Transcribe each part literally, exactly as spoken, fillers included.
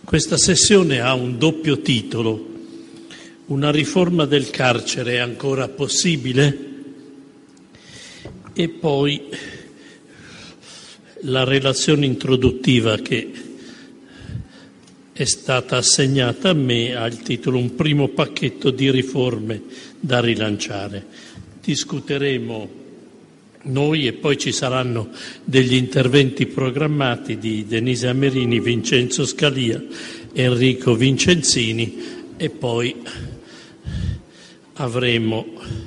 Questa sessione ha un doppio titolo: una riforma del carcere è ancora possibile? E poi la relazione introduttiva che è stata assegnata a me ha il titolo Un primo pacchetto di riforme da rilanciare. Discuteremo noi e poi ci saranno degli interventi programmati di Denise Amerini, Vincenzo Scalia, Enrico Vincenzini e poi avremo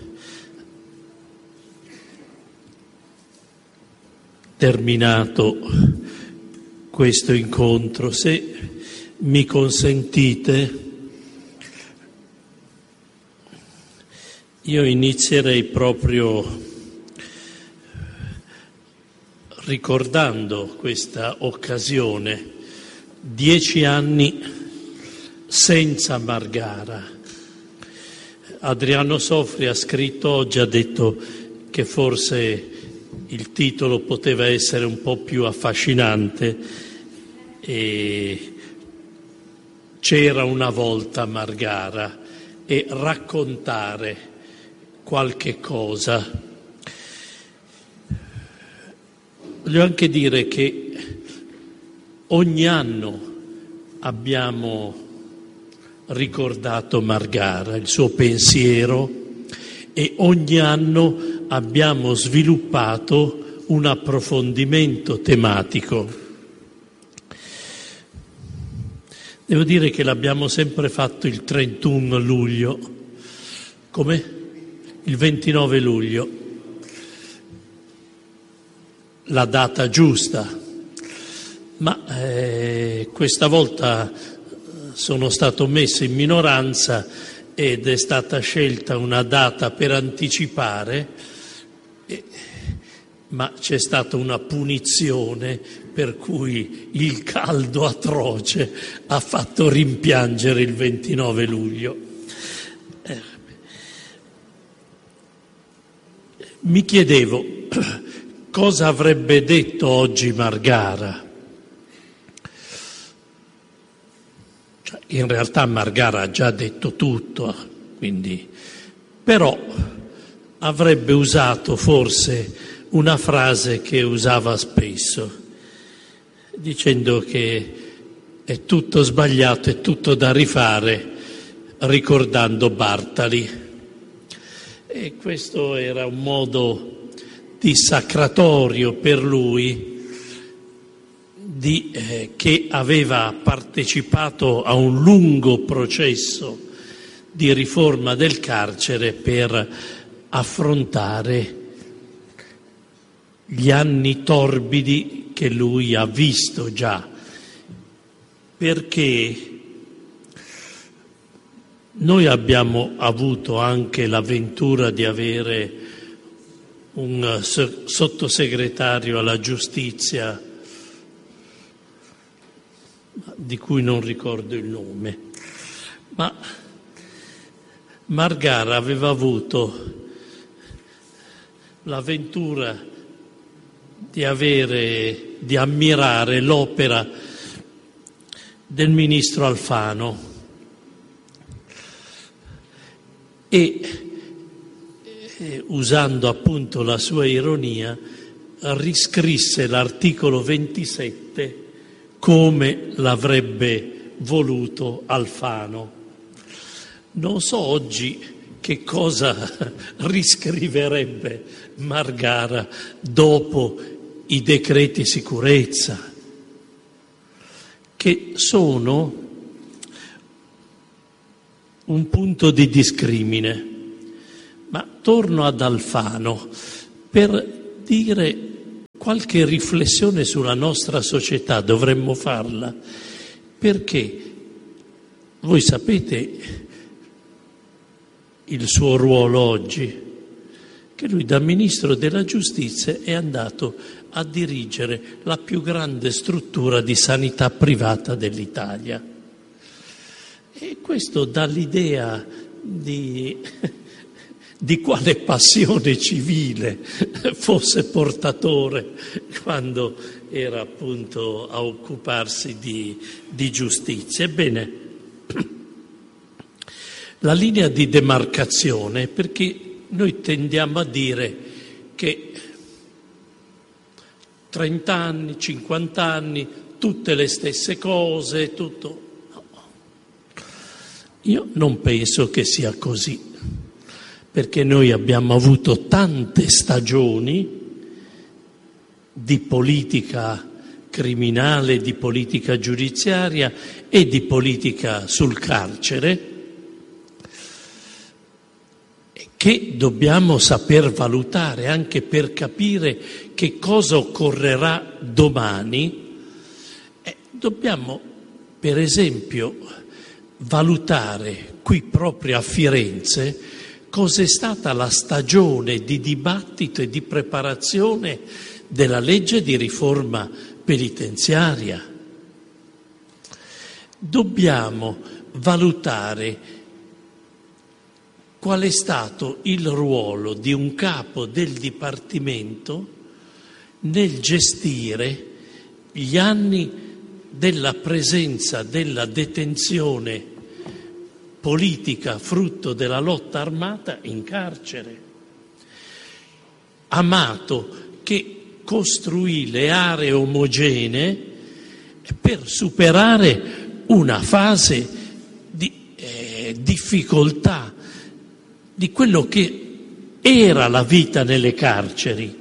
terminato questo incontro. Se mi consentite, io inizierei proprio ricordando questa occasione, dieci anni senza Margara. Adriano Sofri ha scritto oggi, ha detto che forse il titolo poteva essere un po' più affascinante, e c'era una volta Margara, e raccontare qualche cosa. Voglio anche dire che ogni anno abbiamo ricordato Margara, il suo pensiero, e ogni anno abbiamo sviluppato un approfondimento tematico. Devo dire che l'abbiamo sempre fatto il trentuno luglio, come? Il ventinove luglio. La data giusta, ma eh, questa volta sono stato messo in minoranza ed è stata scelta una data per anticipare, eh, ma c'è stata una punizione per cui il caldo atroce ha fatto rimpiangere il ventinove luglio. Eh, mi chiedevo cosa avrebbe detto oggi Margara. Cioè, in realtà Margara ha già detto tutto, quindi, però avrebbe usato forse una frase che usava spesso, dicendo che è tutto sbagliato, è tutto da rifare, ricordando Bartali. E questo era un modo dissacratorio per lui, di, eh, che aveva partecipato a un lungo processo di riforma del carcere per affrontare gli anni torbidi che lui ha visto già, perché noi abbiamo avuto anche l'avventura di avere un sottosegretario alla giustizia di cui non ricordo il nome, ma Margara aveva avuto l'avventura di avere, di ammirare l'opera del ministro Alfano e, usando appunto la sua ironia, riscrisse l'articolo ventisette come l'avrebbe voluto Alfano. Non so oggi che cosa riscriverebbe Margara dopo i decreti sicurezza, che sono un punto di discrimine. Ma torno ad Alfano per dire qualche riflessione sulla nostra società, dovremmo farla, perché voi sapete il suo ruolo oggi, che lui da Ministro della Giustizia è andato a dirigere la più grande struttura di sanità privata dell'Italia. E questo dà l'idea di... di quale passione civile fosse portatore quando era appunto a occuparsi di, di giustizia. Ebbene, la linea di demarcazione, perché noi tendiamo a dire che trenta anni, cinquanta anni, tutte le stesse cose, tutto. No. Io non penso che sia così, perché noi abbiamo avuto tante stagioni di politica criminale, di politica giudiziaria e di politica sul carcere, che dobbiamo saper valutare anche per capire che cosa occorrerà domani. Eh, dobbiamo, per esempio, valutare qui proprio a Firenze cos'è stata la stagione di dibattito e di preparazione della legge di riforma penitenziaria. Dobbiamo valutare qual è stato il ruolo di un capo del Dipartimento nel gestire gli anni della presenza della detenzione politica frutto della lotta armata in carcere. Amato, che costruì le aree omogenee per superare una fase di eh, difficoltà di quello che era la vita nelle carceri.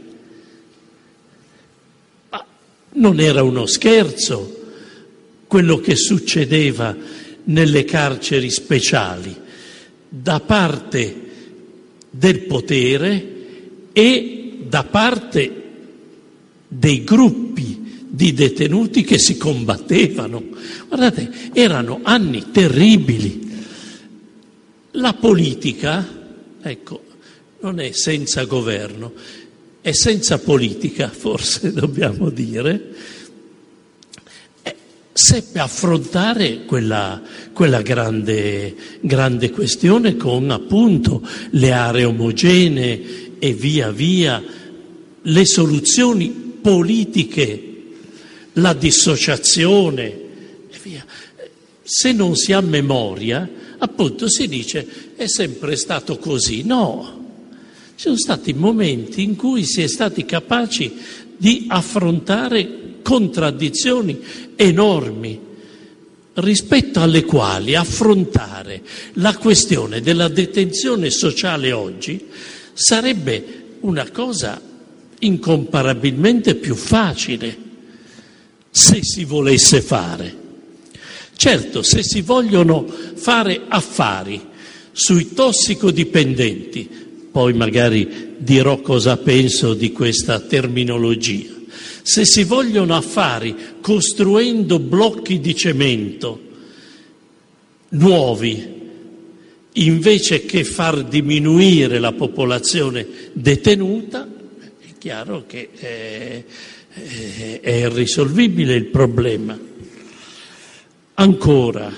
Ma non era uno scherzo quello che succedeva nelle carceri speciali da parte del potere e da parte dei gruppi di detenuti che si combattevano. Guardate, erano anni terribili. La politica, ecco, non è senza governo, è senza politica, forse dobbiamo dire, eh, seppe affrontare quella, quella grande, grande questione con appunto le aree omogenee e via via le soluzioni politiche, la dissociazione e via. Se non si ha memoria, appunto si dice è sempre stato così. No, ci sono stati momenti in cui si è stati capaci di affrontare contraddizioni enormi, rispetto alle quali affrontare la questione della detenzione sociale oggi sarebbe una cosa incomparabilmente più facile, se si volesse fare. Certo, se si vogliono fare affari sui tossicodipendenti, poi magari dirò cosa penso di questa terminologia, se si vogliono affari costruendo blocchi di cemento nuovi, invece che far diminuire la popolazione detenuta, è chiaro che è, è, è irrisolvibile il problema. Ancora,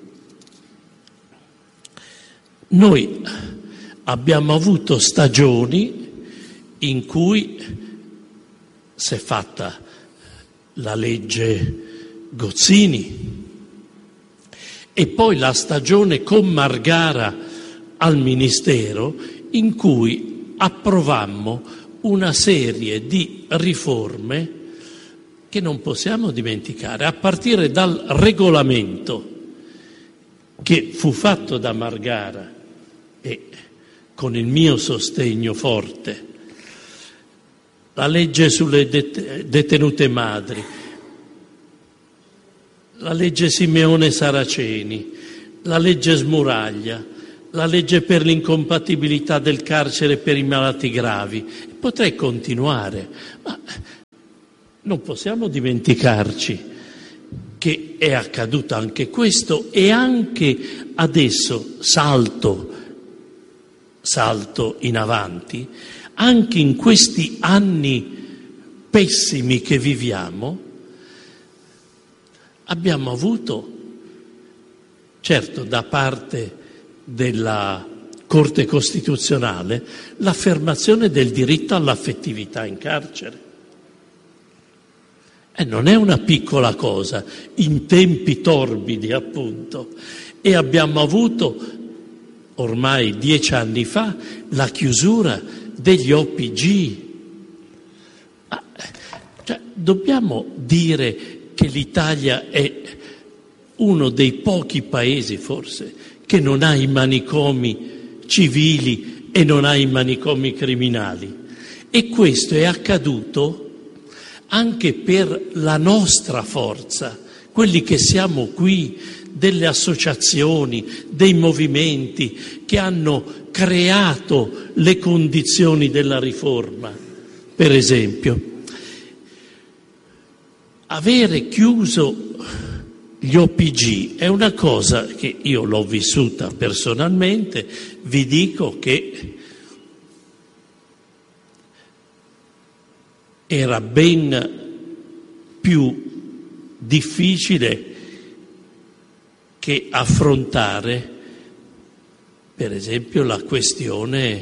noi abbiamo avuto stagioni in cui si è fatta la legge Gozzini e poi la stagione con Margara al Ministero in cui approvammo una serie di riforme che non possiamo dimenticare, a partire dal regolamento che fu fatto da Margara e con il mio sostegno forte, la legge sulle det- detenute madri, la legge Simeone Saraceni, la legge Smuraglia, la legge per l'incompatibilità del carcere per i malati gravi. Potrei continuare, ma non possiamo dimenticarci che è accaduto anche questo e anche adesso, salto, salto in avanti, anche in questi anni pessimi che viviamo, abbiamo avuto, certo da parte della Corte Costituzionale, l'affermazione del diritto all'affettività in carcere. E non è una piccola cosa, in tempi torbidi appunto. E abbiamo avuto, ormai dieci anni fa, la chiusura degli O P G. Ma, cioè, dobbiamo dire che l'Italia è uno dei pochi paesi, forse, che non ha i manicomi civili e non ha i manicomi criminali. E questo è accaduto anche per la nostra forza, quelli che siamo qui, delle associazioni, dei movimenti che hanno creato le condizioni della riforma. Per esempio, avere chiuso gli O P G è una cosa che io l'ho vissuta personalmente, vi dico che era ben più difficile che affrontare, per esempio, la questione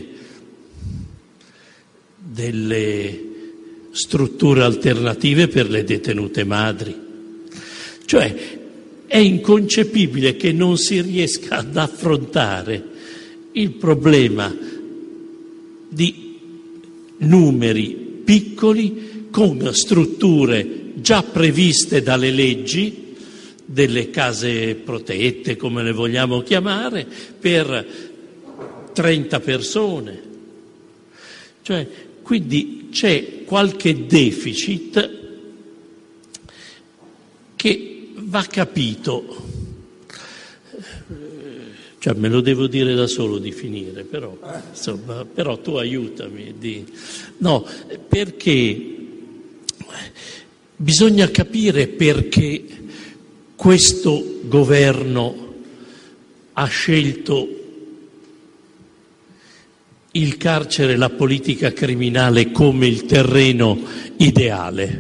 delle strutture alternative per le detenute madri. Cioè, è inconcepibile che non si riesca ad affrontare il problema di numeri piccoli con strutture già previste dalle leggi, delle case protette, come le vogliamo chiamare, per trenta persone. Cioè, quindi c'è qualche deficit che va capito. Cioè, me lo devo dire da solo di finire, però, insomma, però tu aiutami. Di... No, perché bisogna capire perché questo governo ha scelto il carcere e la politica criminale come il terreno ideale.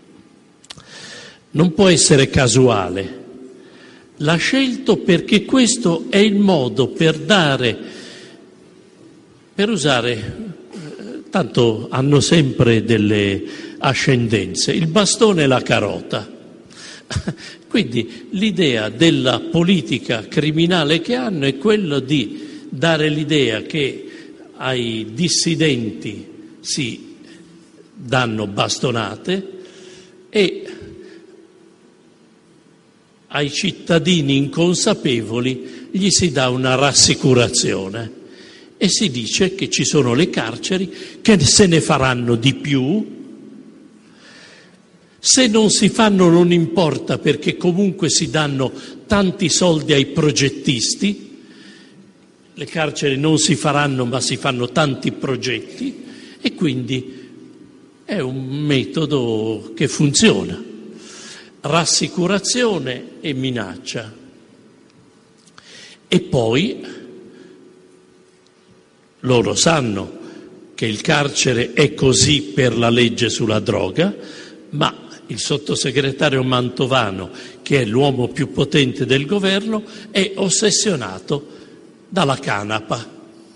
Non può essere casuale. L'ha scelto perché questo è il modo per dare, per usare, tanto hanno sempre delle ascendenze, il bastone e la carota. Quindi l'idea della politica criminale che hanno è quello di dare l'idea che ai dissidenti si danno bastonate e ai cittadini inconsapevoli gli si dà una rassicurazione e si dice che ci sono le carceri, che se ne faranno di più. Se non si fanno non importa, perché comunque si danno tanti soldi ai progettisti. Le carceri non si faranno, ma si fanno tanti progetti e quindi è un metodo che funziona. Rassicurazione e minaccia. E poi loro sanno che il carcere è così per la legge sulla droga, ma il sottosegretario Mantovano, che è l'uomo più potente del governo, è ossessionato dalla canapa.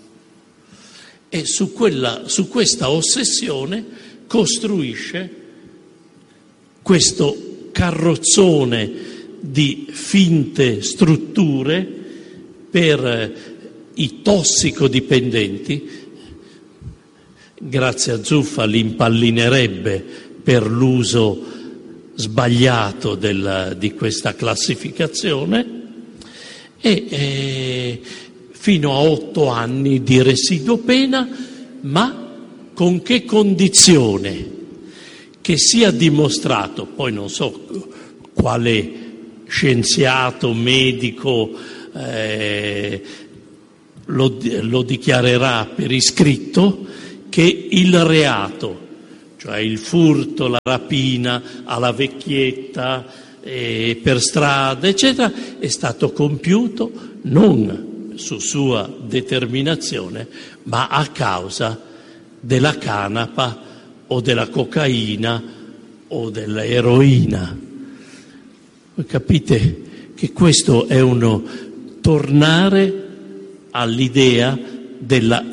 E su, quella, su questa ossessione costruisce questo carrozzone di finte strutture per i tossicodipendenti. Grazie a Zuffa li impallinerebbe per l'uso sbagliato del, di questa classificazione e eh, fino a otto anni di residuo pena, ma con che condizione? Che sia dimostrato, poi non so quale scienziato, medico eh, lo, lo dichiarerà per iscritto, che il reato, cioè il furto, la rapina alla vecchietta, eh, per strada, eccetera, è stato compiuto non su sua determinazione, ma a causa della canapa o della cocaina o dell'eroina. Voi capite che questo è uno tornare all'idea della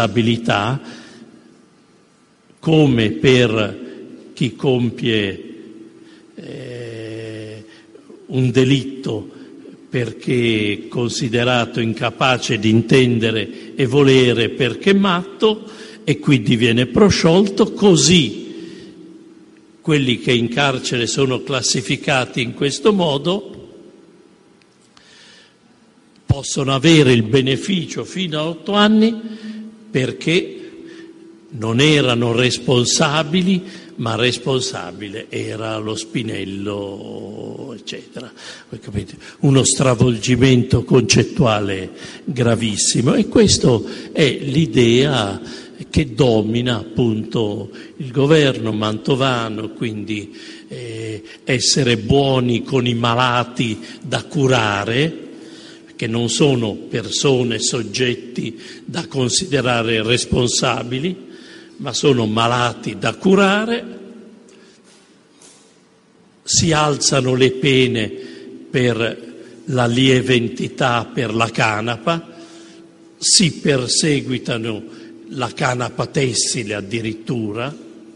irresponsabilità, come per chi compie eh, un delitto perché considerato incapace di intendere e volere perché matto, e quindi viene prosciolto. Così quelli che in carcere sono classificati in questo modo possono avere il beneficio fino a otto anni perché non erano responsabili, ma responsabile era lo Spinello, eccetera. Capite? Uno stravolgimento concettuale gravissimo, e questa è l'idea che domina appunto il governo mantovano, quindi eh, essere buoni con i malati da curare, che non sono persone, soggetti da considerare responsabili, ma sono malati da curare. Si alzano le pene per la lieve entità, per la canapa, si perseguitano la canapa tessile addirittura,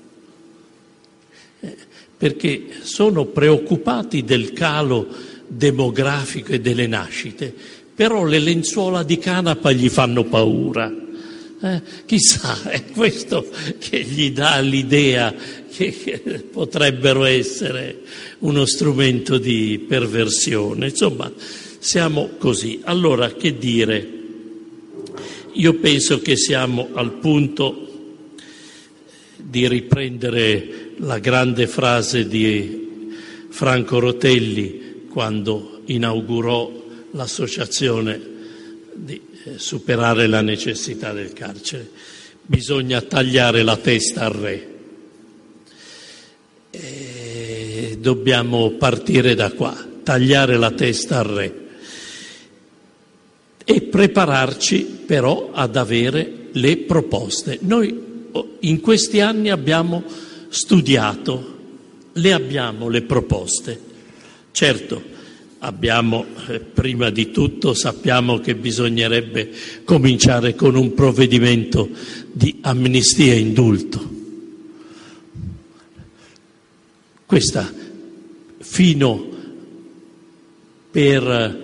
perché sono preoccupati del calo demografico e delle nascite, però le lenzuola di canapa gli fanno paura. Eh, chissà, è questo che gli dà l'idea che, che potrebbero essere uno strumento di perversione. Insomma, siamo così. Allora, che dire? Io penso che siamo al punto di riprendere la grande frase di Franco Rotelli quando inaugurò l'associazione di superare la necessità del carcere. Bisogna tagliare la testa al re. E dobbiamo partire da qua, tagliare la testa al re e prepararci però ad avere le proposte. Noi in questi anni abbiamo studiato, le abbiamo le proposte. Certo, abbiamo, eh, prima di tutto sappiamo che bisognerebbe cominciare con un provvedimento di amnistia e indulto. Questa fino per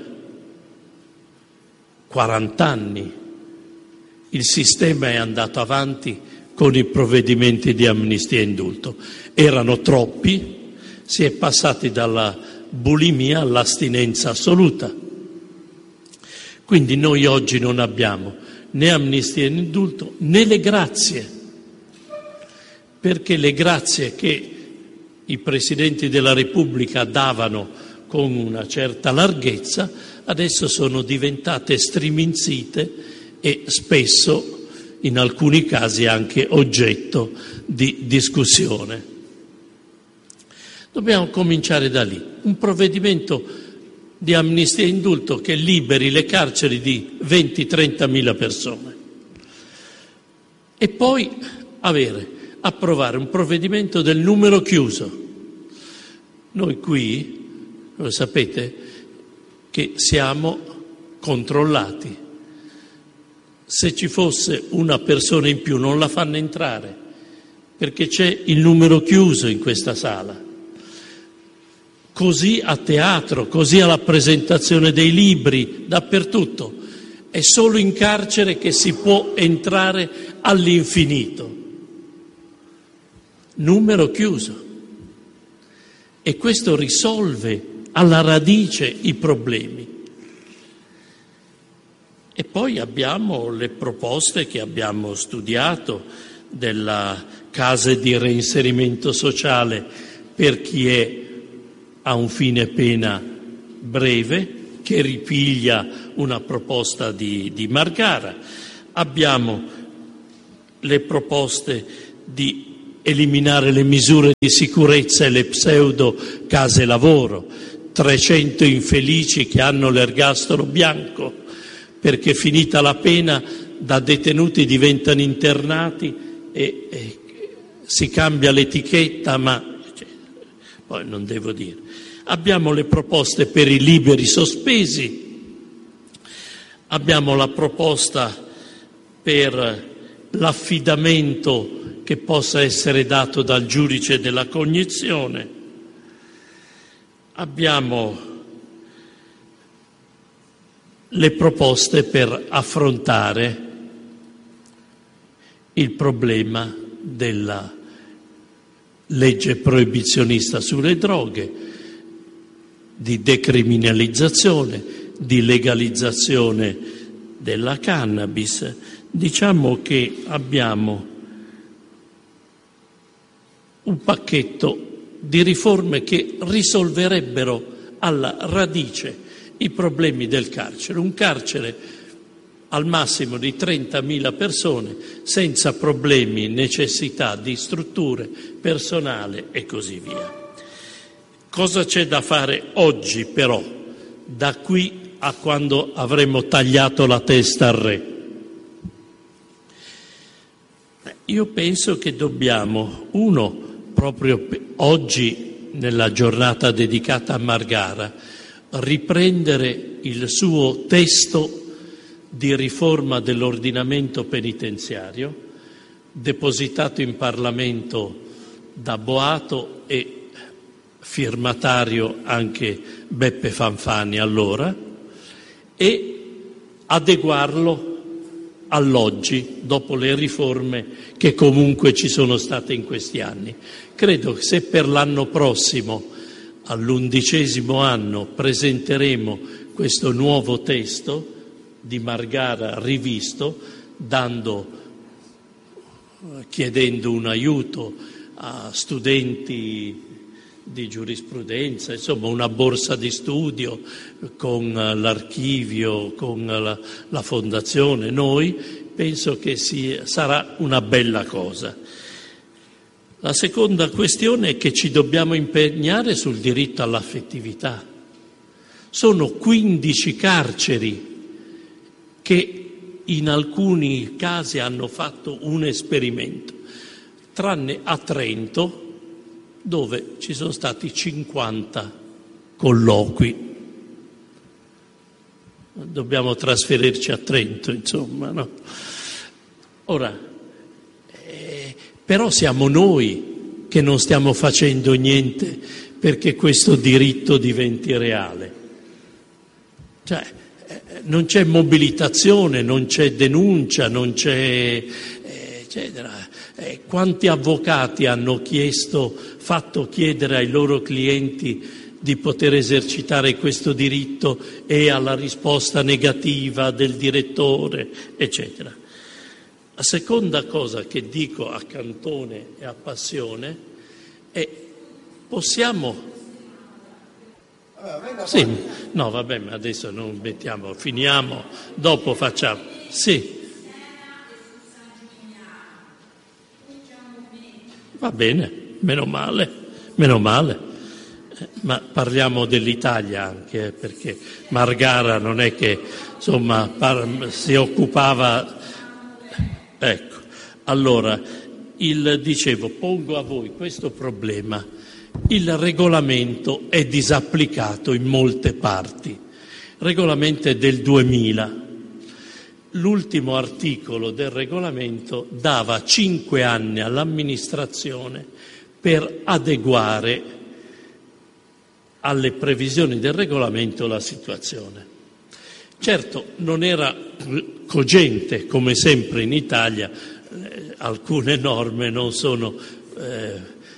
quaranta anni il sistema è andato avanti con i provvedimenti di amnistia e indulto. Erano troppi, si è passati dalla bulimia all'astinenza assoluta. Quindi noi oggi non abbiamo né amnistia né indulto né le grazie, perché le grazie che i presidenti della Repubblica davano con una certa larghezza adesso sono diventate striminzite e spesso, in alcuni casi, anche oggetto di discussione. Dobbiamo cominciare da lì, un provvedimento di amnistia e indulto che liberi le carceri di venti trenta mila persone e poi avere, approvare un provvedimento del numero chiuso. Noi qui, lo sapete, che siamo controllati. Se ci fosse una persona in più non la fanno entrare, perché c'è il numero chiuso in questa sala. Così a teatro, così alla presentazione dei libri, dappertutto. È solo in carcere che si può entrare all'infinito. Numero chiuso. E questo risolve alla radice i problemi. E poi abbiamo le proposte che abbiamo studiato della casa di reinserimento sociale per chi è a un fine pena breve, che ripiglia una proposta di, di Margara. Abbiamo le proposte di eliminare le misure di sicurezza e le pseudo case lavoro, trecento infelici che hanno l'ergastolo bianco perché finita la pena da detenuti diventano internati e, e si cambia l'etichetta, ma cioè, poi non devo dire. Abbiamo le proposte per i liberi sospesi, abbiamo la proposta per l'affidamento che possa essere dato dal giudice della cognizione, abbiamo le proposte per affrontare il problema della legge proibizionista sulle droghe, di decriminalizzazione, di legalizzazione della cannabis. Diciamo che abbiamo un pacchetto di riforme che risolverebbero alla radice i problemi del carcere. Un carcere al massimo di trentamila persone, senza problemi, necessità di strutture, personale e così via. Cosa c'è da fare oggi però, da qui a quando avremo tagliato la testa al re? Io penso che dobbiamo, uno, proprio oggi, nella giornata dedicata a Margara, riprendere il suo testo di riforma dell'ordinamento penitenziario, depositato in Parlamento da Boato e firmatario anche Beppe Fanfani allora, e adeguarlo all'oggi, dopo le riforme che comunque ci sono state in questi anni. Credo che se per l'anno prossimo, all'undicesimo anno, presenteremo questo nuovo testo di Margara rivisto, dando, chiedendo un aiuto a studenti di giurisprudenza, insomma una borsa di studio con l'archivio, con la, la fondazione, noi, penso che sia, sarà una bella cosa. La seconda questione è che ci dobbiamo impegnare sul diritto all'affettività. Sono quindici carceri che in alcuni casi hanno fatto un esperimento, tranne a Trento, dove ci sono stati cinquanta colloqui. Dobbiamo trasferirci a Trento, insomma, no? Ora, eh, però siamo noi che non stiamo facendo niente perché questo diritto diventi reale. Cioè, eh, non c'è mobilitazione, non c'è denuncia, non c'è... Eh, eccetera. Eh, quanti avvocati hanno chiesto, fatto chiedere ai loro clienti di poter esercitare questo diritto e alla risposta negativa del direttore, eccetera. La seconda cosa che dico a Cantone e a Passione è: possiamo... Sì, no, vabbè, ma adesso non mettiamo, finiamo, dopo facciamo. Sì. Va bene, meno male, meno male, eh, ma parliamo dell'Italia anche, eh, perché Margara non è che, insomma, par- si occupava... Ecco, allora, il, dicevo, pongo a voi questo problema. Il regolamento è disapplicato in molte parti. Il regolamento è del duemila. L'ultimo articolo del regolamento dava cinque anni all'amministrazione per adeguare alle previsioni del regolamento la situazione. Certo, non era cogente, come sempre in Italia, eh, alcune norme non sono eh,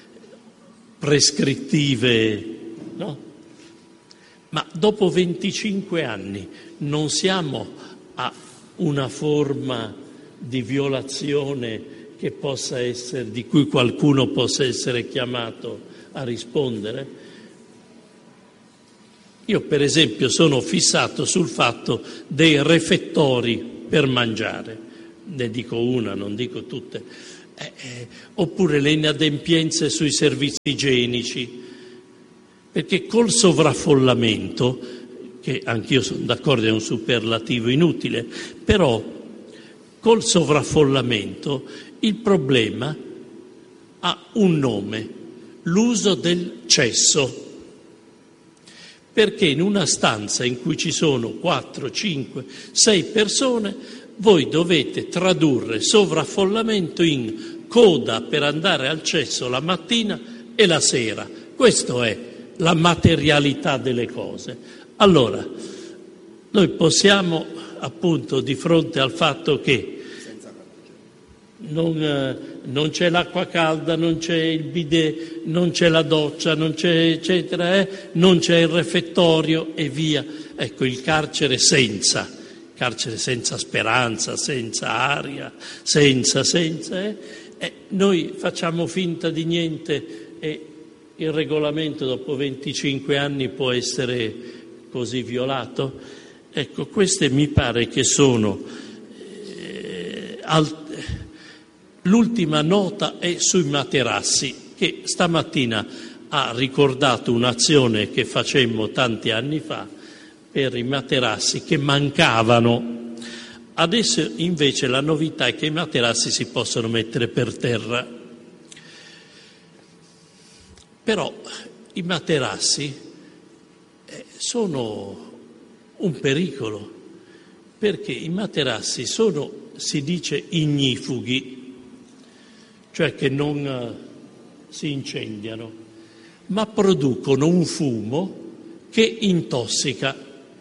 prescrittive, no? Ma dopo venticinque anni non siamo a una forma di violazione che possa essere, di cui qualcuno possa essere chiamato a rispondere? Io, per esempio, sono fissato sul fatto dei refettori per mangiare, ne dico una, non dico tutte, eh, eh, oppure le inadempienze sui servizi igienici, perché col sovraffollamento, che anch'io sono d'accordo è un superlativo inutile, però col sovraffollamento il problema ha un nome: l'uso del cesso. Perché in una stanza in cui ci sono quattro, cinque, sei persone, voi dovete tradurre sovraffollamento in coda per andare al cesso la mattina e la sera. Questa è la materialità delle cose. Allora, noi possiamo, appunto, di fronte al fatto che non, eh, non c'è l'acqua calda, non c'è il bidet, non c'è la doccia, non c'è eccetera, eh, non c'è il refettorio e via. Ecco, il carcere senza, carcere senza speranza, senza aria, senza, senza, eh, eh, noi facciamo finta di niente e il regolamento dopo venticinque anni può essere così violato? Ecco, queste mi pare che sono eh, al, l'ultima nota è sui materassi, che stamattina ha ricordato un'azione che facemmo tanti anni fa per i materassi che mancavano. Adesso invece la novità è che i materassi si possono mettere per terra. Però i materassi eh, sono un pericolo, perché i materassi sono, si dice, ignifughi, cioè che non uh, si incendiano, ma producono un fumo che intossica.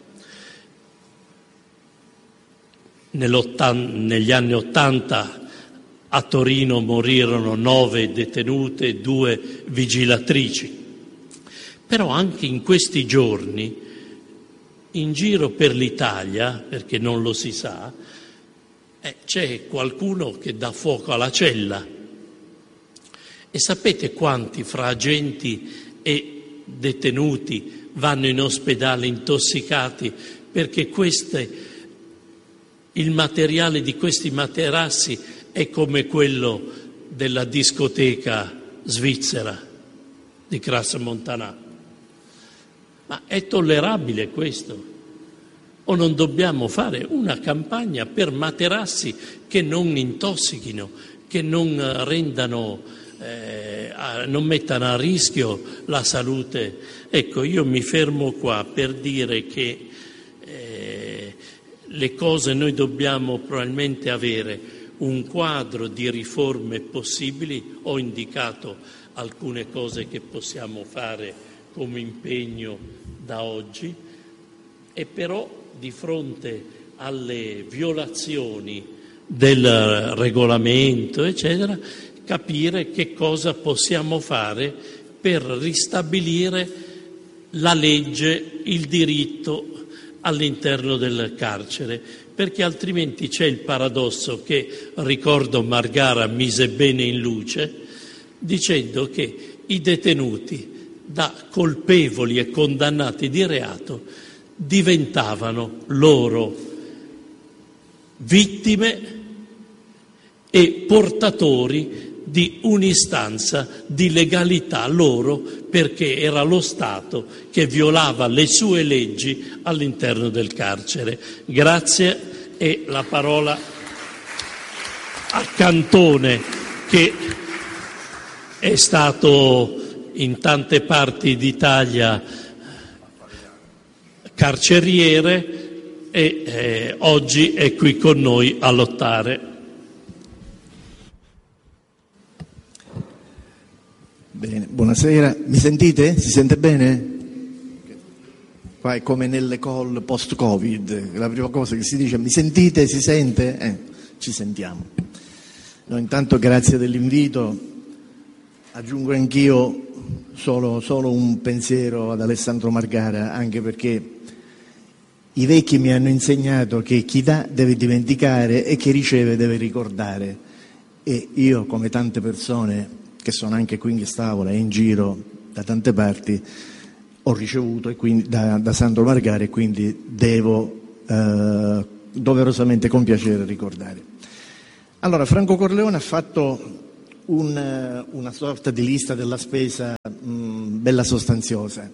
Negli anni Ottanta a Torino morirono nove detenute e due vigilatrici. Però anche in questi giorni, in giro per l'Italia, perché non lo si sa, eh, c'è qualcuno che dà fuoco alla cella. E sapete quanti fra agenti e detenuti vanno in ospedale intossicati perché queste, il materiale di questi materassi è come quello della discoteca svizzera di Crans-Montana? Ma è tollerabile questo? O non dobbiamo fare una campagna per materassi che non intossichino, che non rendano, eh, a, non mettano a rischio la salute? Ecco, io mi fermo qua per dire che eh, le cose noi dobbiamo probabilmente avere un quadro di riforme possibili. Ho indicato alcune cose che possiamo fare come impegno da oggi, e però di fronte alle violazioni del regolamento, eccetera, capire che cosa possiamo fare per ristabilire la legge, il diritto all'interno del carcere, perché altrimenti c'è il paradosso che, ricordo, Margara mise bene in luce dicendo che i detenuti da colpevoli e condannati di reato diventavano loro vittime e portatori di un'istanza di legalità loro, perché era lo Stato che violava le sue leggi all'interno del carcere. Grazie, e la parola a Cantone, che è stato in tante parti d'Italia carceriere e eh, oggi è qui con noi a lottare. Bene, buonasera. Mi sentite? Si sente bene? Qua è come nelle call post-Covid, la prima cosa che si dice: mi sentite? Si sente? Eh, ci sentiamo. No, intanto grazie dell'invito. Aggiungo anch'io solo, solo un pensiero ad Alessandro Margara, anche perché i vecchi mi hanno insegnato che chi dà deve dimenticare e chi riceve deve ricordare, e io, come tante persone che sono anche qui in quest'aula e in giro da tante parti, ho ricevuto e quindi, da, da Sandro Margara, e quindi devo eh, doverosamente con piacere ricordare. Allora, Franco Corleone ha fatto un, una sorta di lista della spesa mh, bella sostanziosa.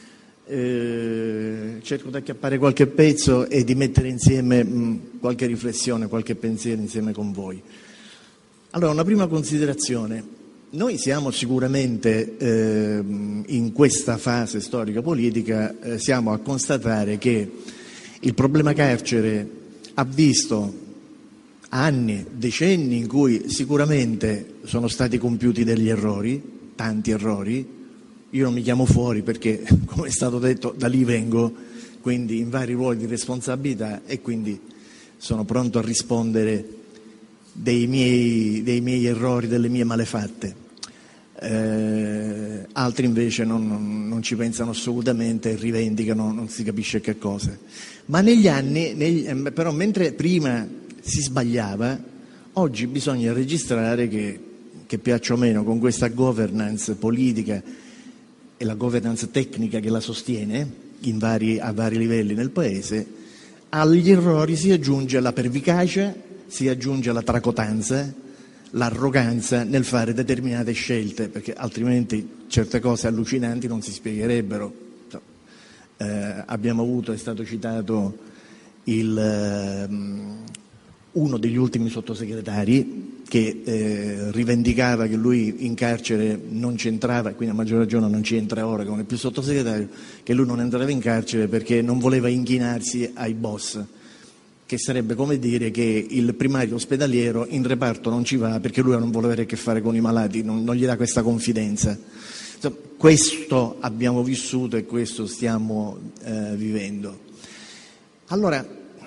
Eh, cerco di acchiappare qualche pezzo e di mettere insieme mh, qualche riflessione, qualche pensiero insieme con voi. Allora, una prima considerazione. Noi siamo sicuramente eh, in questa fase storico-politica, eh, siamo a constatare che il problema carcere ha visto anni, decenni in cui sicuramente sono stati compiuti degli errori, tanti errori, Io non mi chiamo fuori perché, come è stato detto, da lì vengo, quindi in vari ruoli di responsabilità, e quindi sono pronto a rispondere dei miei, dei miei errori, delle mie malefatte. Eh, altri invece non, non, non ci pensano assolutamente, rivendicano non si capisce che cosa. Ma negli anni, negli, però mentre prima si sbagliava, oggi bisogna registrare che, che piaccia o meno, con questa governance politica e la governance tecnica che la sostiene in vari, a vari livelli nel Paese, agli errori si aggiunge la pervicacia, si aggiunge la tracotanza, l'arroganza nel fare determinate scelte, perché altrimenti certe cose allucinanti non si spiegherebbero. Eh, abbiamo avuto, è stato citato il, um, uno degli ultimi sottosegretari che eh, rivendicava che lui in carcere non c'entrava, quindi a maggior ragione non ci entra ora che non è più sottosegretario, che lui non entrava in carcere perché non voleva inchinarsi ai boss, che sarebbe come dire che il primario ospedaliero in reparto non ci va perché lui non vuole avere a che fare con i malati, non, non gli dà questa confidenza. Insomma, questo abbiamo vissuto e questo stiamo eh, vivendo. Allora,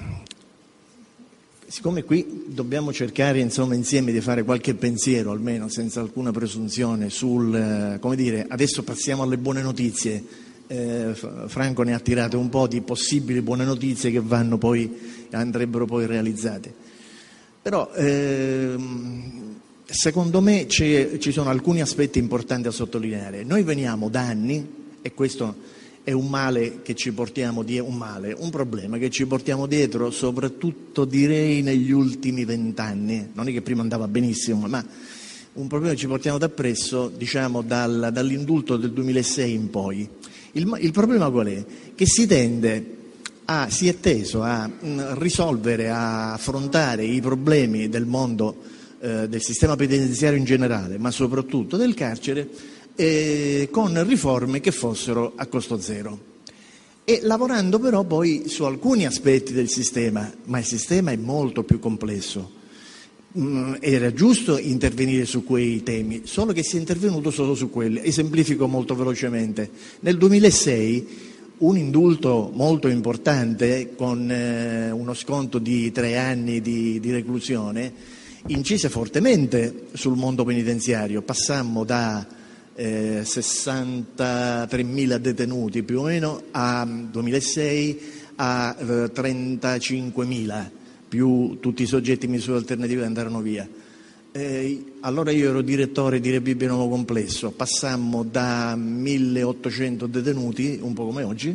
siccome qui dobbiamo cercare insomma insieme di fare qualche pensiero, almeno senza alcuna presunzione, sul, eh, come dire, adesso passiamo alle buone notizie. Eh, Franco ne ha tirate un po' di possibili buone notizie che vanno poi, andrebbero poi realizzate. Però ehm, secondo me c'è, ci sono alcuni aspetti importanti da sottolineare. Noi veniamo da anni, e questo è un male che ci portiamo dietro, un male, un problema che ci portiamo dietro soprattutto direi negli ultimi vent'anni, non è che prima andava benissimo, ma un problema che ci portiamo dappresso, diciamo, dal, dall'indulto del duemilasei in poi. Il, il problema qual è? Che si tende a, si è teso a mh, risolvere, a affrontare i problemi del mondo, eh, del sistema penitenziario in generale, ma soprattutto del carcere, eh, con riforme che fossero a costo zero. E lavorando però poi su alcuni aspetti del sistema, ma il sistema è molto più complesso. Era giusto intervenire su quei temi, solo che si è intervenuto solo su quelli. Esemplifico molto velocemente. Nel duemilasei un indulto molto importante con eh, uno sconto di tre anni di, di reclusione incise fortemente sul mondo penitenziario. Passammo da eh, sessantatremila detenuti più o meno a duemilasei a eh, trentacinquemila, più tutti i soggetti in misura alternativa andarono via. Eh, allora io ero direttore di Rebibbia Nuovo Complesso, passammo da milleottocento detenuti, un po' come oggi,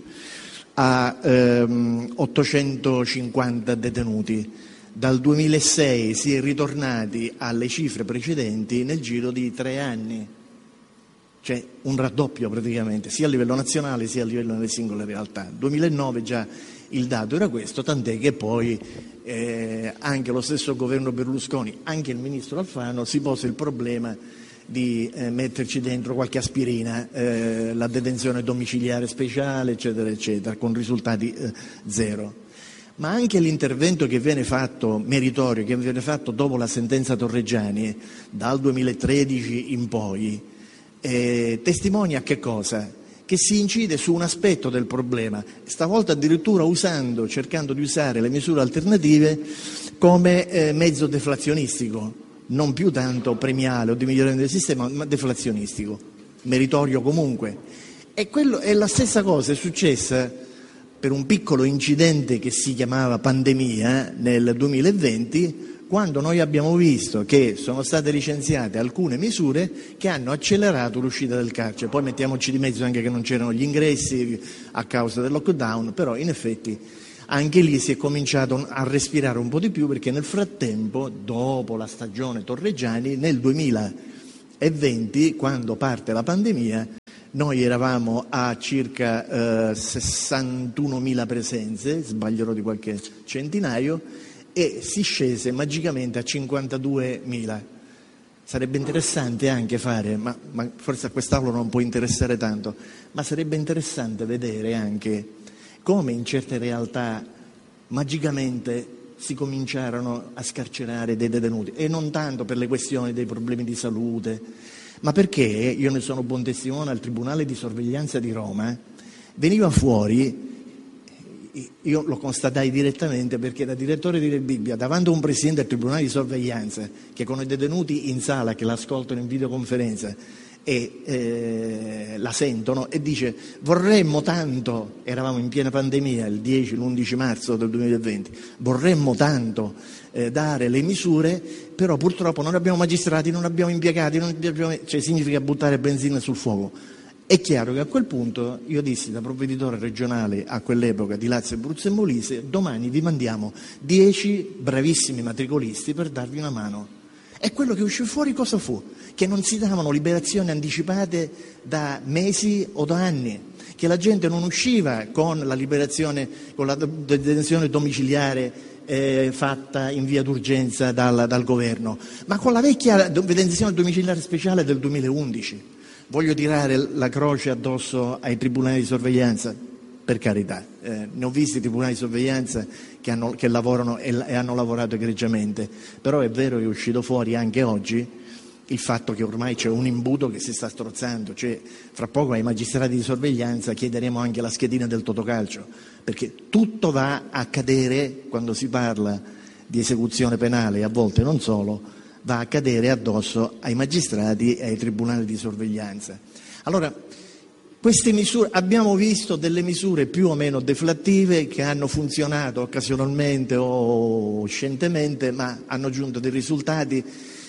a ehm, ottocentocinquanta detenuti. Dal duemilasei si è ritornati alle cifre precedenti nel giro di tre anni, cioè un raddoppio praticamente, sia a livello nazionale sia a livello delle singole realtà. duemilanove già il dato era questo, tant'è che poi eh, anche lo stesso governo Berlusconi, anche il ministro Alfano, si pose il problema di eh, metterci dentro qualche aspirina, eh, la detenzione domiciliare speciale, eccetera, eccetera, con risultati eh, zero. Ma anche l'intervento che viene fatto, meritorio, che viene fatto dopo la sentenza Torreggiani, dal duemilatredici in poi, eh, testimonia che cosa? Che si incide su un aspetto del problema, stavolta addirittura usando, cercando di usare le misure alternative come eh, mezzo deflazionistico, non più tanto premiale o di miglioramento del sistema, ma deflazionistico, meritorio comunque. E, quello, e la stessa cosa è successa per un piccolo incidente che si chiamava pandemia nel duemilaventi, quando noi abbiamo visto che sono state licenziate alcune misure che hanno accelerato l'uscita del carcere. Poi mettiamoci di mezzo anche che non c'erano gli ingressi a causa del lockdown, però in effetti anche lì si è cominciato a respirare un po' di più, perché nel frattempo, dopo la stagione Torreggiani, nel duemilaventi, quando parte la pandemia, noi eravamo a circa eh, sessantunomila presenze, sbaglierò di qualche centinaio, e si scese magicamente a cinquantaduemila. Sarebbe interessante anche fare, ma, ma forse a quest'Aula non può interessare tanto, ma sarebbe interessante vedere anche come in certe realtà magicamente si cominciarono a scarcerare dei detenuti, e non tanto per le questioni dei problemi di salute, ma perché, io ne sono buon testimone, al Tribunale di Sorveglianza di Roma veniva fuori, io lo constatai direttamente perché da direttore di Rebibbia, davanti a un presidente del Tribunale di Sorveglianza che con i detenuti in sala che l'ascoltano in videoconferenza e eh, la sentono e dice vorremmo tanto, eravamo in piena pandemia il dieci, l'undici marzo del duemilaventi, vorremmo tanto eh, dare le misure, però purtroppo non abbiamo magistrati, non abbiamo impiegati, non abbiamo, cioè significa buttare benzina sul fuoco. È chiaro che a quel punto io dissi da provveditore regionale a quell'epoca di Lazio, Abruzzo e Molise: domani vi mandiamo dieci bravissimi matricolisti per darvi una mano. E quello che uscì fuori cosa fu? Che non si davano liberazioni anticipate da mesi o da anni, che la gente non usciva con la liberazione, con la detenzione domiciliare eh, fatta in via d'urgenza dal, dal governo, ma con la vecchia detenzione domiciliare speciale del duemilaundici. Voglio tirare la croce addosso ai tribunali di sorveglianza? Per carità, eh, ne ho visti tribunali di sorveglianza che, hanno, che lavorano e, e hanno lavorato egregiamente, però è vero che è uscito fuori anche oggi il fatto che ormai c'è un imbuto che si sta strozzando, cioè fra poco ai magistrati di sorveglianza chiederemo anche la schedina del Totocalcio, perché tutto va a cadere quando si parla di esecuzione penale, e a volte non solo, va a cadere addosso ai magistrati e ai tribunali di sorveglianza. Allora, queste misure, abbiamo visto delle misure più o meno deflattive che hanno funzionato occasionalmente o scientemente, ma hanno giunto dei risultati.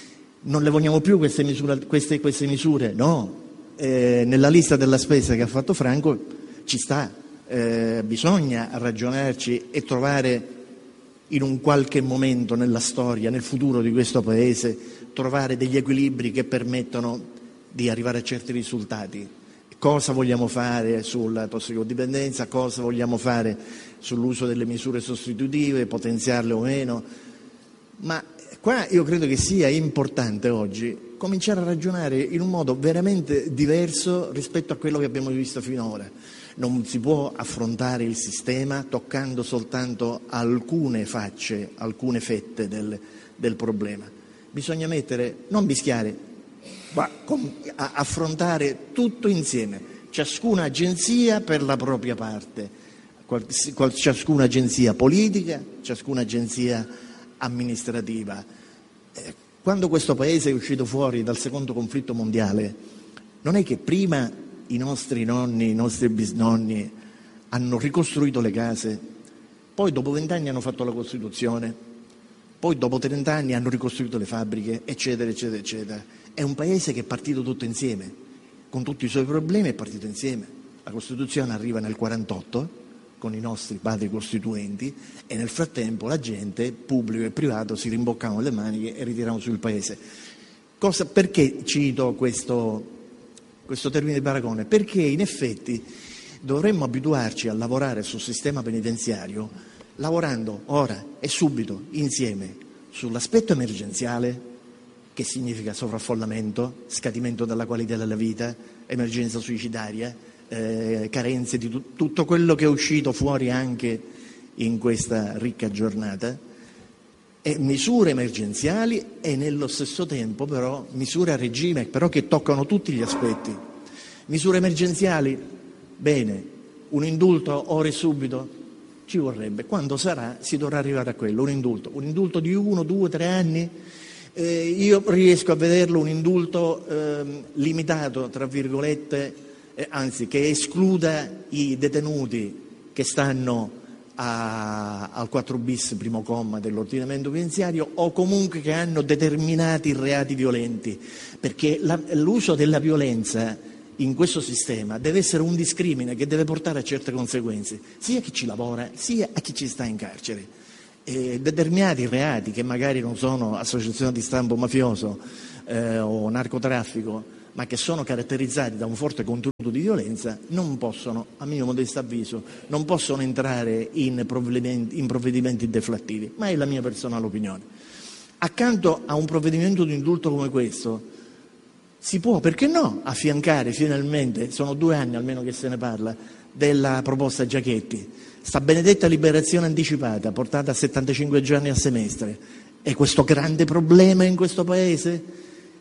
Non le vogliamo più queste misure? Queste, queste misure? No. Eh, nella lista della spesa che ha fatto Franco ci sta, eh, bisogna ragionarci e trovare in un qualche momento nella storia, nel futuro di questo Paese, trovare degli equilibri che permettono di arrivare a certi risultati. Cosa vogliamo fare sulla tossicodipendenza, cosa vogliamo fare sull'uso delle misure sostitutive, potenziarle o meno, ma qua io credo che sia importante oggi cominciare a ragionare in un modo veramente diverso rispetto a quello che abbiamo visto finora. Non si può affrontare il sistema toccando soltanto alcune facce, alcune fette del, del problema. Bisogna mettere, non mischiare, ma affrontare tutto insieme, ciascuna agenzia per la propria parte, ciascuna agenzia politica, ciascuna agenzia amministrativa. Quando questo Paese è uscito fuori dal secondo conflitto mondiale, non è che prima i nostri nonni, i nostri bisnonni hanno ricostruito le case, poi dopo vent'anni hanno fatto la Costituzione, poi dopo trent'anni hanno ricostruito le fabbriche, eccetera, eccetera, eccetera. È un Paese che è partito tutto insieme, con tutti i suoi problemi è partito insieme. La Costituzione arriva nel quarantotto, con i nostri padri costituenti, e nel frattempo la gente, pubblico e privato, si rimboccavano le maniche e ritiravano sul Paese. Cosa, perché cito questo, questo termine di paragone? Perché in effetti dovremmo abituarci a lavorare sul sistema penitenziario lavorando ora e subito insieme sull'aspetto emergenziale, che significa sovraffollamento, scadimento della qualità della vita, emergenza suicidaria, eh, carenze di tu- tutto quello che è uscito fuori anche in questa ricca giornata, e misure emergenziali e nello stesso tempo però misure a regime, però che toccano tutti gli aspetti. Misure emergenziali, bene, un indulto ora e subito ci vorrebbe, quando sarà si dovrà arrivare a quello, un indulto, un indulto di uno, due, tre anni. Eh, io riesco a vederlo un indulto eh, limitato, tra virgolette, eh, anzi che escluda i detenuti che stanno a, al quattro bis primo comma dell'ordinamento penitenziario o comunque che hanno determinati reati violenti, perché la, l'uso della violenza in questo sistema deve essere un discrimine che deve portare a certe conseguenze, sia a chi ci lavora sia a chi ci sta in carcere. E determinati reati che magari non sono associazione di stampo mafioso eh, o narcotraffico, ma che sono caratterizzati da un forte contenuto di violenza, non possono, a mio modesto avviso, non possono entrare in provvedimenti, in provvedimenti deflattivi, ma è la mia personale opinione. Accanto a un provvedimento di indulto come questo si può, perché no, affiancare finalmente, sono due anni almeno che se ne parla, della proposta Giachetti, sta benedetta liberazione anticipata portata a settantacinque giorni a semestre. È questo grande problema in questo Paese?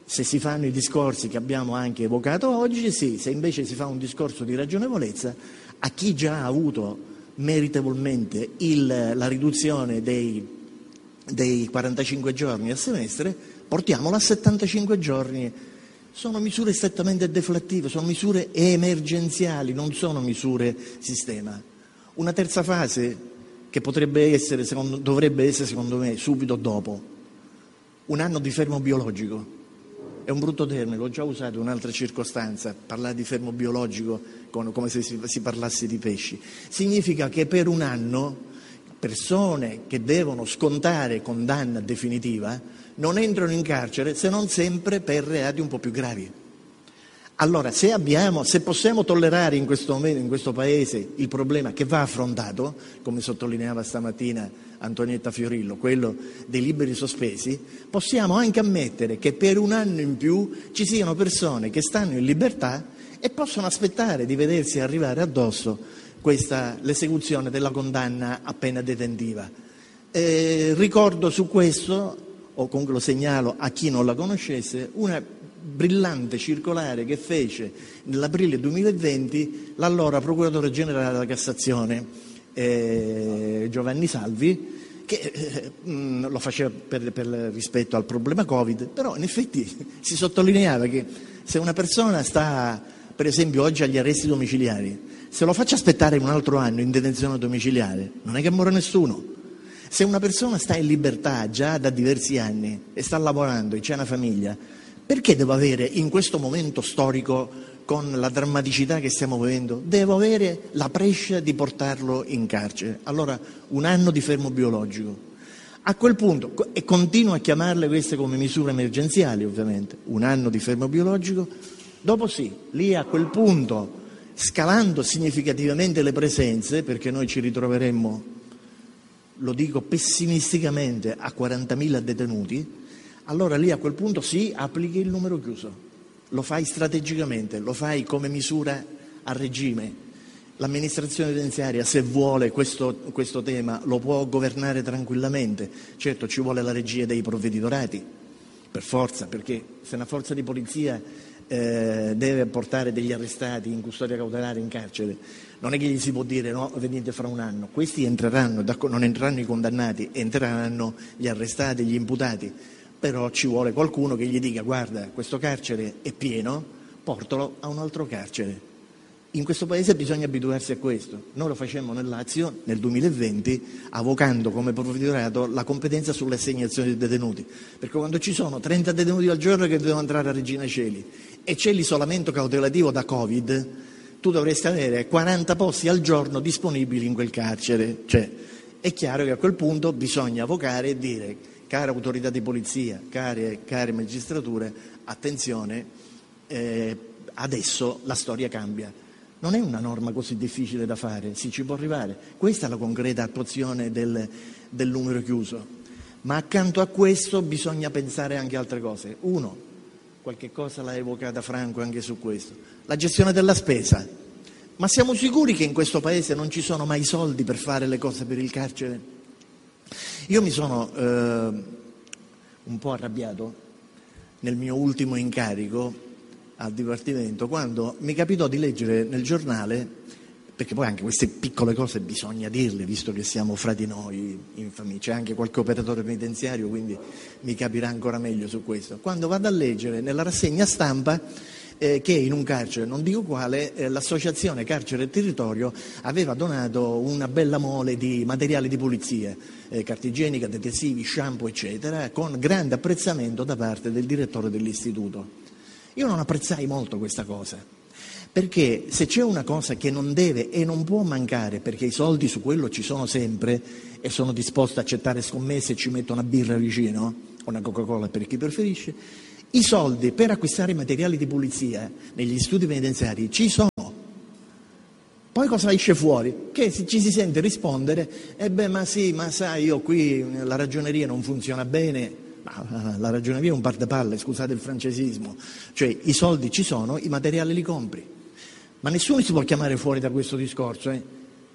Se si fanno i discorsi che abbiamo anche evocato oggi, sì. Se invece si fa un discorso di ragionevolezza, a chi già ha avuto meritevolmente il, la riduzione dei, dei quarantacinque giorni al semestre, portiamolo a settantacinque giorni. Sono misure strettamente deflattive, sono misure emergenziali, non sono misure sistema. Una terza fase che potrebbe essere, secondo, dovrebbe essere secondo me subito dopo, un anno di fermo biologico. È un brutto termine, l'ho già usato in un'altra circostanza, parlare di fermo biologico come se si, si parlasse di pesci. Significa che per un anno persone che devono scontare condanna definitiva non entrano in carcere se non sempre per reati un po' più gravi. Allora, se abbiamo, se possiamo tollerare in questo momento, in questo Paese, il problema che va affrontato, come sottolineava stamattina Antonietta Fiorillo, quello dei liberi sospesi, possiamo anche ammettere che per un anno in più ci siano persone che stanno in libertà e possono aspettare di vedersi arrivare addosso questa, l'esecuzione della condanna a pena detentiva. Eh, ricordo su questo, o comunque lo segnalo a chi non la conoscesse, una brillante circolare che fece nell'aprile duemilaventi l'allora procuratore generale della Cassazione eh, Giovanni Salvi, che eh, mh, lo faceva per, per rispetto al problema Covid, però in effetti si sottolineava che se una persona sta, per esempio oggi agli arresti domiciliari, se lo faccia aspettare un altro anno in detenzione domiciliare, non è che muore nessuno. Se una persona sta in libertà già da diversi anni e sta lavorando e c'è una famiglia, perché devo avere in questo momento storico, con la drammaticità che stiamo vivendo, devo avere la prescia di portarlo in carcere? Allora un anno di fermo biologico. A quel punto, e continuo a chiamarle queste come misure emergenziali ovviamente, un anno di fermo biologico, dopo sì, lì a quel punto, scalando significativamente le presenze, perché noi ci ritroveremmo, lo dico pessimisticamente, a quarantamila detenuti, allora lì a quel punto sì, applichi il numero chiuso, lo fai strategicamente, lo fai come misura a regime. L'amministrazione penitenziaria, se vuole questo, questo tema, lo può governare tranquillamente. Certo ci vuole la regia dei provveditorati, per forza, perché se una forza di polizia eh, deve portare degli arrestati in custodia cautelare in carcere, non è che gli si può dire no, venite fra un anno. Questi entreranno, non entreranno i condannati, entreranno gli arrestati, gli imputati. Però ci vuole qualcuno che gli dica guarda, questo carcere è pieno, portalo a un altro carcere. In questo Paese bisogna abituarsi a questo. Noi lo facemmo nel Lazio nel duemilaventi, avocando come provveditorato la competenza sulle assegnazioni dei detenuti, perché quando ci sono trenta detenuti al giorno che devono entrare a Regina Coeli e c'è l'isolamento cautelativo da Covid, tu dovresti avere quaranta posti al giorno disponibili in quel carcere. Cioè, è chiaro che a quel punto bisogna avvocare e dire cara autorità di polizia, care, care magistrature, attenzione, eh, adesso la storia cambia. Non è una norma così difficile da fare, si ci può arrivare. Questa è la concreta attuazione del, del numero chiuso. Ma accanto a questo bisogna pensare anche altre cose. Uno, qualche cosa l'ha evocata Franco anche su questo, la gestione della spesa. Ma siamo sicuri che in questo Paese non ci sono mai soldi per fare le cose per il carcere? Io mi sono eh, un po' arrabbiato nel mio ultimo incarico al Dipartimento quando mi capitò di leggere nel giornale, perché poi anche queste piccole cose bisogna dirle, visto che siamo fra di noi in famiglia, c'è anche qualche operatore penitenziario, quindi mi capirà ancora meglio su questo. Quando vado a leggere nella rassegna stampa Eh, che in un carcere, non dico quale, eh, l'associazione Carcere e Territorio aveva donato una bella mole di materiali di pulizia, eh, carta igienica, detersivi, shampoo, eccetera, con grande apprezzamento da parte del direttore dell'istituto. Io non apprezzai molto questa cosa, perché se c'è una cosa che non deve e non può mancare, perché i soldi su quello ci sono sempre e sono disposto a accettare scommesse e ci metto una birra vicino, o una Coca-Cola per chi preferisce, i soldi per acquistare materiali di pulizia negli istituti penitenziari ci sono. Poi cosa esce fuori? Che ci si sente rispondere, e eh beh ma sì, ma sai, io qui la ragioneria non funziona bene. Ma la ragioneria è un par de palle, scusate il francesismo. Cioè i soldi ci sono, i materiali li compri. Ma nessuno si può chiamare fuori da questo discorso. Eh?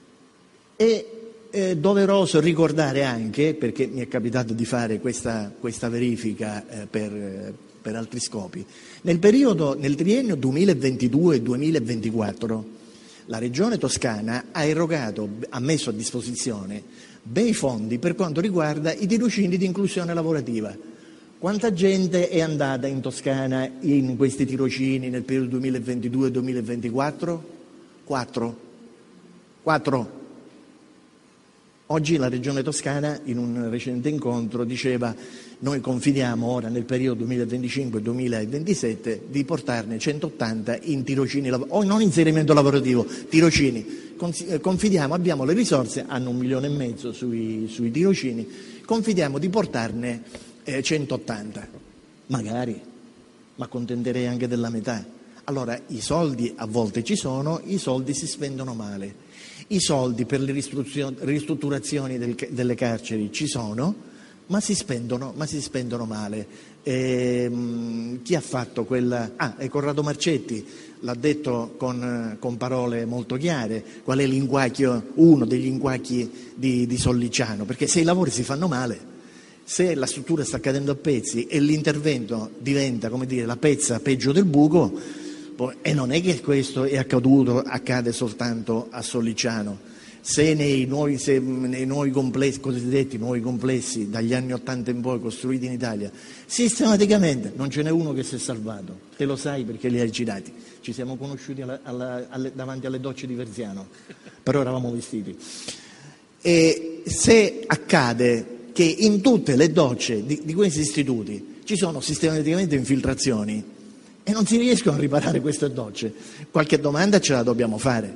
E è doveroso ricordare anche, perché mi è capitato di fare questa, questa verifica eh, per... Eh, per altri scopi. Nel periodo, nel triennio duemilaventidue duemilaventiquattro, la Regione Toscana ha erogato, ha messo a disposizione bei fondi per quanto riguarda i tirocini di inclusione lavorativa. Quanta gente è andata in Toscana in questi tirocini nel periodo duemilaventidue duemilaventiquattro? Quattro. Quattro. Oggi la Regione Toscana, in un recente incontro, diceva: noi confidiamo ora nel periodo duemilaventicinque duemilaventisette di portarne centottanta in tirocini, o non inserimento lavorativo, tirocini. Confidiamo, abbiamo le risorse, hanno un milione e mezzo sui, sui tirocini, confidiamo di portarne eh, centottanta. Magari, ma contenderei anche della metà. Allora, i soldi a volte ci sono, i soldi si spendono male. I soldi per le ristrutturazioni del, delle carceri ci sono, ma si spendono, ma si spendono male. E, mh, chi ha fatto quella... Ah, e Corrado Marcetti l'ha detto con, con parole molto chiare, qual è l'inquacchio, uno degli inquacchi di, di Solliciano, perché se i lavori si fanno male, se la struttura sta cadendo a pezzi e l'intervento diventa, come dire, la pezza peggio del buco. E non è che questo è accaduto, accade soltanto a Solliciano. Se nei nuovi, se nei nuovi complessi, cosiddetti nuovi complessi, dagli anni Ottanta in poi costruiti in Italia, sistematicamente non ce n'è uno che si è salvato. Te lo sai perché li hai girati. Ci siamo conosciuti alla, alla, alle, davanti alle docce di Verziano, però eravamo vestiti. E se accade che in tutte le docce di, di questi istituti ci sono sistematicamente infiltrazioni, e non si riescono a riparare queste docce, qualche domanda ce la dobbiamo fare.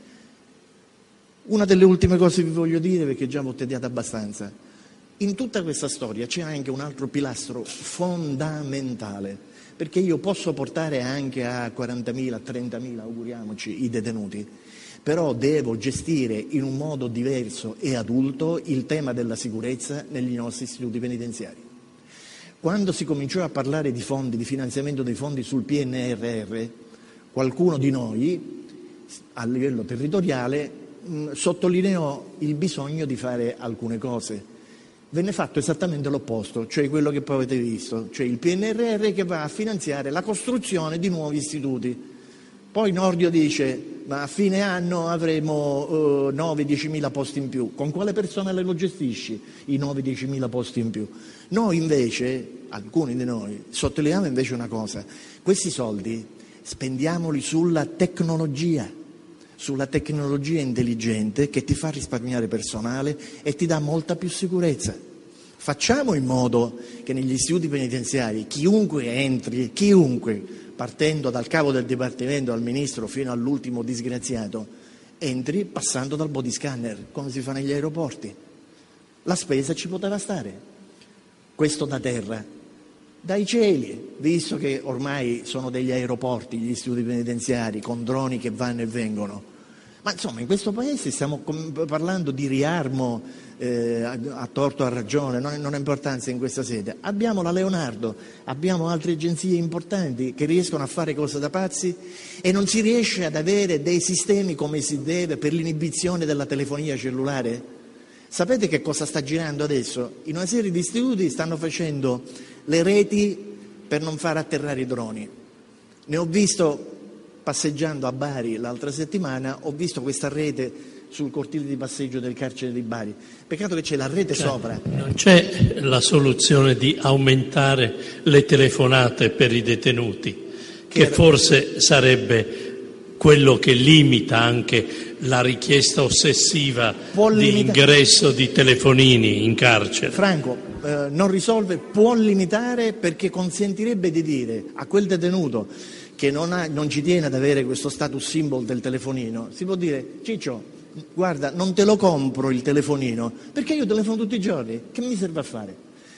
Una delle ultime cose che vi voglio dire, perché già ho tediato abbastanza: in tutta questa storia c'è anche un altro pilastro fondamentale, perché io posso portare anche a quarantamila, trentamila, auguriamoci, i detenuti, però devo gestire in un modo diverso e adulto il tema della sicurezza negli nostri istituti penitenziari. Quando si cominciò a parlare di fondi, di finanziamento dei fondi sul P N R R, qualcuno di noi, a livello territoriale, mh, sottolineò il bisogno di fare alcune cose. Venne fatto esattamente l'opposto, cioè quello che poi avete visto, cioè il P N R R che va a finanziare la costruzione di nuovi istituti. Poi Nordio dice: ma a fine anno avremo uh, nove diecimila posti in più. Con quale personale lo gestisci i nove diecimila posti in più? Noi invece, alcuni di noi, sottolineiamo invece una cosa: questi soldi spendiamoli sulla tecnologia, sulla tecnologia intelligente che ti fa risparmiare personale e ti dà molta più sicurezza. Facciamo in modo che negli istituti penitenziari chiunque entri, chiunque, partendo dal capo del dipartimento al ministro fino all'ultimo disgraziato, entri passando dal body scanner, come si fa negli aeroporti. La spesa ci poteva stare. Questo da terra, dai cieli, visto che ormai sono degli aeroporti gli istituti penitenziari con droni che vanno e vengono. Ma insomma, in questo paese stiamo parlando di riarmo eh, a, a torto o a ragione, non, non ha importanza in questa sede. Abbiamo la Leonardo, abbiamo altre agenzie importanti che riescono a fare cose da pazzi e non si riesce ad avere dei sistemi come si deve per l'inibizione della telefonia cellulare. Sapete che cosa sta girando adesso? In una serie di istituti stanno facendo le reti per non far atterrare i droni. Ne ho visto... Passeggiando a Bari l'altra settimana, ho visto questa rete sul cortile di passeggio del carcere di Bari. Peccato che c'è la rete cioè, sopra. Non c'è la soluzione di aumentare le telefonate per i detenuti, che, che forse sarebbe quello che limita anche la richiesta ossessiva di ingresso di telefonini in carcere. Franco, eh, non risolve, può limitare, perché consentirebbe di dire a quel detenuto che non, ha, non ci tiene ad avere questo status symbol del telefonino, si può dire: Ciccio, guarda, non te lo compro il telefonino, perché io telefono tutti i giorni, che mi serve a fare?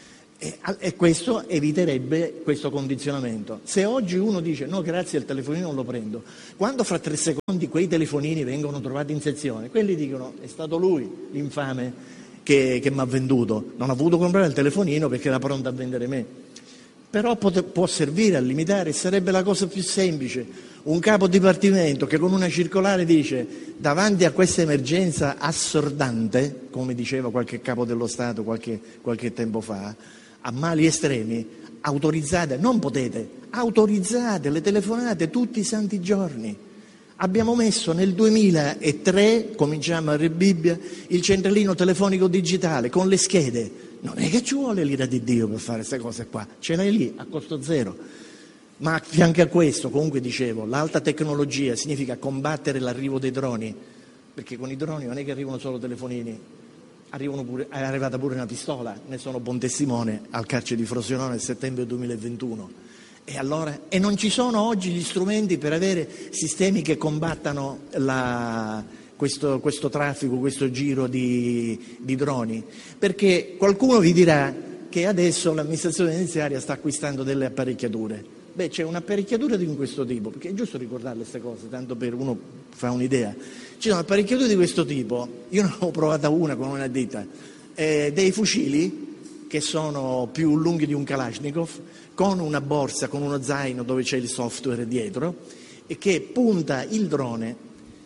E, e questo eviterebbe questo condizionamento. Se oggi uno dice no grazie, il telefonino non lo prendo, quando fra tre secondi quei telefonini vengono trovati in sezione, quelli dicono: è stato lui l'infame che, che mi ha venduto, non ha voluto comprare il telefonino perché era pronto a vendere me. Però può servire a limitare, sarebbe la cosa più semplice. Un capo dipartimento che con una circolare dice: davanti a questa emergenza assordante, come diceva qualche capo dello Stato qualche, qualche tempo fa, a mali estremi, autorizzate, non potete, autorizzate le telefonate tutti i santi giorni. Abbiamo messo nel duemilatré, cominciamo a Rebibbia, il centralino telefonico digitale con le schede. Non è che ci vuole l'ira di Dio per fare queste cose qua, ce l'hai lì a costo zero. Ma a fianco a questo, comunque dicevo, l'alta tecnologia significa combattere l'arrivo dei droni, perché con i droni non è che arrivano solo telefonini, arrivano pure, è arrivata pure una pistola, ne sono buon testimone al carcere di Frosinone nel settembre duemilaventuno. E allora, e non ci sono oggi gli strumenti per avere sistemi che combattano la, questo, questo traffico, questo giro di, di droni, perché qualcuno vi dirà che adesso l'amministrazione penitenziaria sta acquistando delle apparecchiature. Beh, c'è un'apparecchiatura di questo tipo, perché è giusto ricordarle queste cose, tanto per uno fa un'idea. Ci sono apparecchiature di questo tipo, io ne ho provata una con una ditta, eh, dei fucili che sono più lunghi di un Kalashnikov, con una borsa, con uno zaino dove c'è il software dietro, e che punta il drone.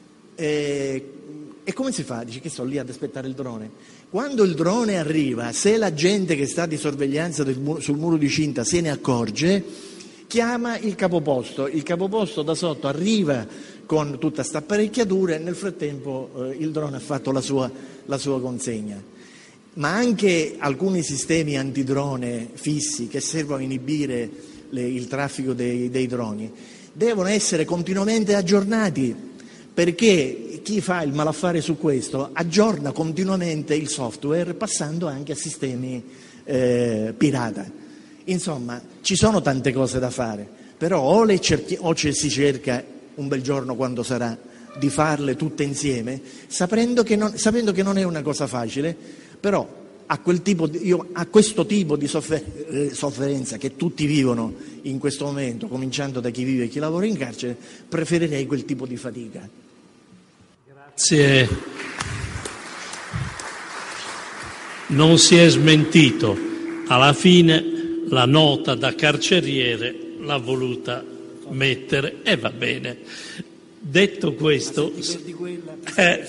Eh, e come si fa? Dice che sto lì ad aspettare il drone. Quando il drone arriva, se la gente che sta di sorveglianza del muro, sul muro di cinta se ne accorge, chiama il capoposto. Il capoposto da sotto arriva con tutta questa apparecchiatura e nel frattempo eh, il drone ha fatto la sua, la sua consegna. Ma anche alcuni sistemi antidrone fissi che servono a inibire le, il traffico dei, dei droni devono essere continuamente aggiornati, perché chi fa il malaffare su questo aggiorna continuamente il software passando anche a sistemi eh, pirata. Insomma, ci sono tante cose da fare, però o, le cerchi, o ci si cerca un bel giorno, quando sarà, di farle tutte insieme, sapendo che non, sapendo che non è una cosa facile, però a, quel tipo di, io, a questo tipo di soffer- sofferenza che tutti vivono in questo momento, cominciando da chi vive e chi lavora in carcere, preferirei quel tipo di fatica. Grazie. Non si è smentito. Alla fine la nota da carceriere l'ha voluta mettere e va bene. Detto questo, eh,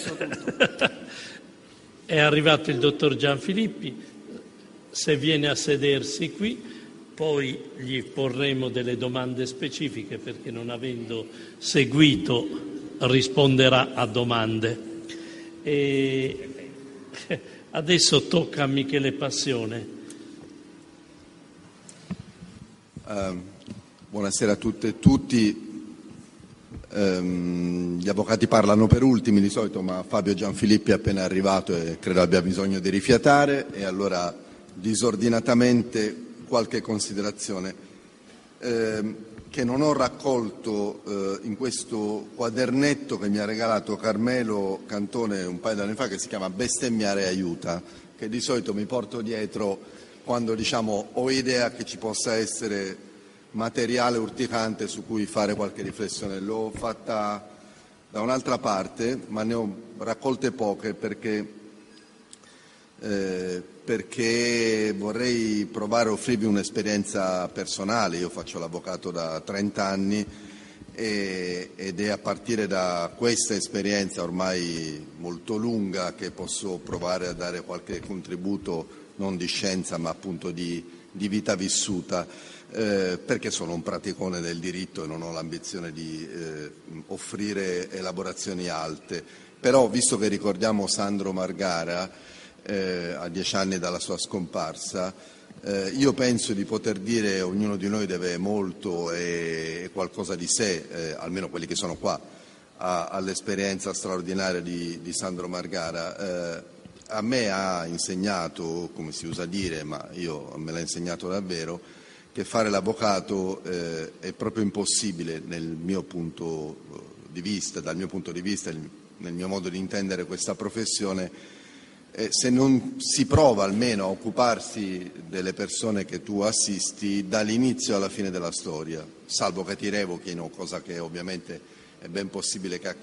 è arrivato il dottor Gianfilippi, se viene a sedersi qui, poi gli porremo delle domande specifiche, perché non avendo seguito risponderà a domande. E adesso tocca a Michele Passione. Uh, buonasera a tutte e tutti. Um, gli avvocati parlano per ultimi di solito, ma Fabio Gianfilippi è appena arrivato e credo abbia bisogno di rifiatare, e allora disordinatamente qualche considerazione uh, che non ho raccolto uh, in questo quadernetto che mi ha regalato Carmelo Cantone un paio di anni fa, che si chiama Bestemmiare aiuta, che di solito mi porto dietro quando, diciamo, ho idea che ci possa essere materiale urticante su cui fare qualche riflessione. L'ho fatta da un'altra parte, ma ne ho raccolte poche perché, eh, perché vorrei provare a offrirvi un'esperienza personale. Io faccio l'avvocato da trenta anni e, ed è a partire da questa esperienza ormai molto lunga che posso provare a dare qualche contributo, non di scienza ma appunto di, di vita vissuta. Eh, perché sono un praticone del diritto e non ho l'ambizione di eh, offrire elaborazioni alte. Però, visto che ricordiamo Sandro Margara eh, a dieci anni dalla sua scomparsa, eh, io penso di poter dire ognuno di noi deve molto e, e qualcosa di sé, eh, almeno quelli che sono qua, a, all'esperienza straordinaria di, di Sandro Margara. Eh, a me ha insegnato, come si usa dire, ma io me l'ha insegnato davvero, che fare l'avvocato eh, è proprio impossibile nel mio punto di vista, dal mio punto di vista, nel mio modo di intendere questa professione, eh, se non si prova almeno a occuparsi delle persone che tu assisti dall'inizio alla fine della storia, salvo che ti revochino, cosa che ovviamente è ben possibile che accada.